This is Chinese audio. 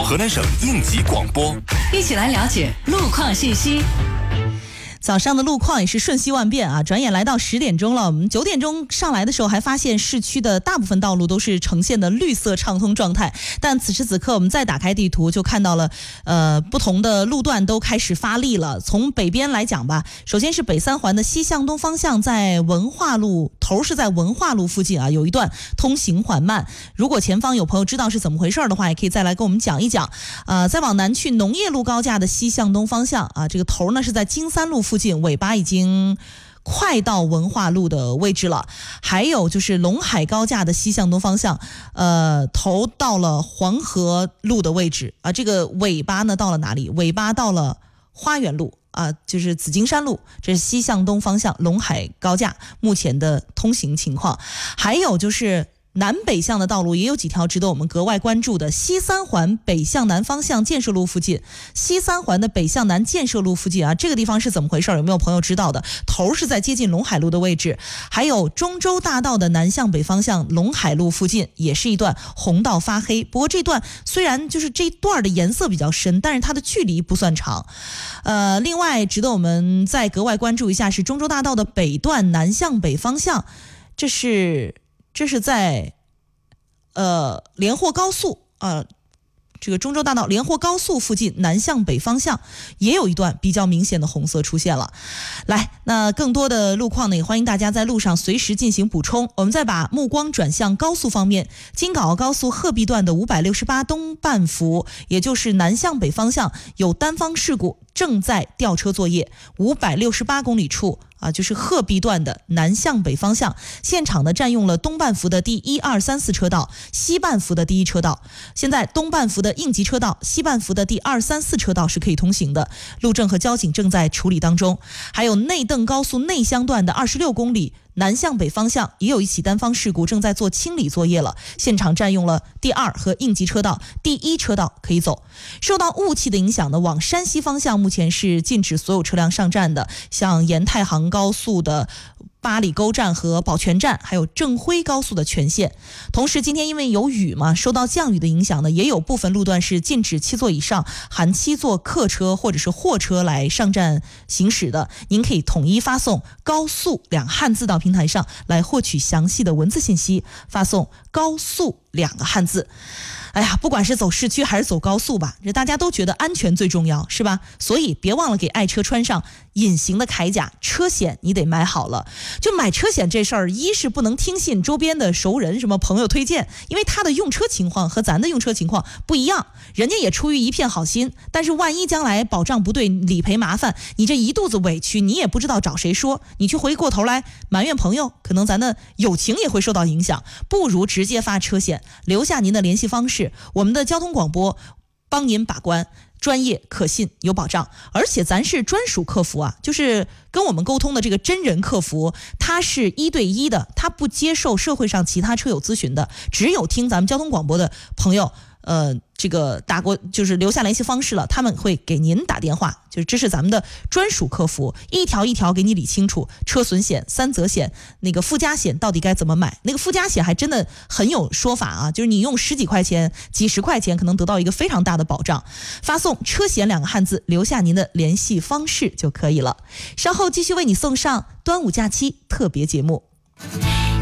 河南省应急广播， 一起来了解路况信息。 早上的路况也是瞬息万变啊！转眼来到10点钟了，我们9点钟上来的时候还发现市区的大部分道路都是呈现的绿色畅通状态，但此时此刻我们再打开地图就看到了不同的路段都开始发力了。从北边来讲吧，首先是北三环的西向东方向，在文化路头是在文化路附近啊，有一段通行缓慢。如果前方有朋友知道是怎么回事的话，也可以再来跟我们讲一讲。再往南去农业路高架的西向东方向啊，这个头呢是在金三路附近，尾巴已经快到文化路的位置了。还有就是陇海高架的西向东方向，头到了黄河路的位置啊，这个尾巴呢到了哪里？尾巴到了花园路啊，就是紫金山路，这是西向东方向陇海高架目前的通行情况。还有就是南北向的道路也有几条值得我们格外关注的。西三环北向南方向建设路附近，西三环的北向南建设路附近啊，这个地方是怎么回事？有没有朋友知道的？头是在接近陇海路的位置。还有中州大道的南向北方向陇海路附近也是一段红道发黑，不过这段虽然就是这一段的颜色比较深，但是它的距离不算长。另外值得我们再格外关注一下是中州大道的北段南向北方向，这是在连霍高速这个中州大道连霍高速附近南向北方向也有一段比较明显的红色出现了。来，那更多的路况呢，也欢迎大家在路上随时进行补充。我们再把目光转向高速方面，京港澳高速鹤壁段的568东半幅，也就是南向北方向有单方事故，正在调车作业。568公里处就是鹤壁段的南向北方向，现场呢占用了东半幅的第1、2、3、4车道，西半幅的第1车道。现在东半幅的应急车道，西半幅的第2、3、4车道是可以通行的，路政和交警正在处理当中。还有内邓高速内乡段的26公里。南向北方向也有一起单方事故，正在做清理作业了，现场占用了第2和应急车道，第1车道可以走。受到雾气的影响呢，往山西方向目前是禁止所有车辆上站的，像沿太行高速的八里沟站和宝泉站，还有正辉高速的全线。同时今天因为有雨嘛，受到降雨的影响呢，也有部分路段是禁止7座以上含7座客车或者是货车来上站行驶的。您可以统一发送高速2个汉字到平台上来获取详细的文字信息，发送高速2个汉字。哎呀，不管是走市区还是走高速吧，这大家都觉得安全最重要，是吧？所以别忘了给爱车穿上隐形的铠甲，车险你得买好了。就买车险这事儿，一是不能听信周边的熟人什么朋友推荐，因为他的用车情况和咱的用车情况不一样，人家也出于一片好心，但是万一将来保障不对，理赔麻烦，你这一肚子委屈，你也不知道找谁说，你去回过头来埋怨朋友，可能咱的友情也会受到影响。不如直接发车险，留下您的联系方式，我们的交通广播帮您把关，专业可信有保障。而且咱是专属客服啊，就是跟我们沟通的这个真人客服，他是1对1的，他不接受社会上其他车友咨询的，只有听咱们交通广播的朋友这个打过就是留下联系方式了，他们会给您打电话，就是这是咱们的专属客服，一条一条给你理清楚车损险、3责险，那个附加险到底该怎么买。那个附加险还真的很有说法啊，就是你用10几块钱、几十块钱可能得到一个非常大的保障。发送车险2个汉字，留下您的联系方式就可以了。稍后继续为你送上端午假期特别节目。